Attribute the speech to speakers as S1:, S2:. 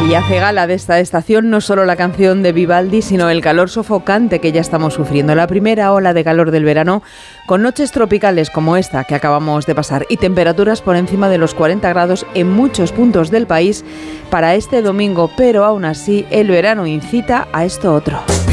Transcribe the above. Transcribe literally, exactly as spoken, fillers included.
S1: Y hace gala de esta estación no solo la canción de Vivaldi, sino el calor sofocante que ya estamos sufriendo. La primera ola de calor del verano, con noches tropicales como esta que acabamos de pasar y temperaturas por encima de los cuarenta grados en muchos puntos del país para este domingo. Pero aún así, el verano incita a esto otro.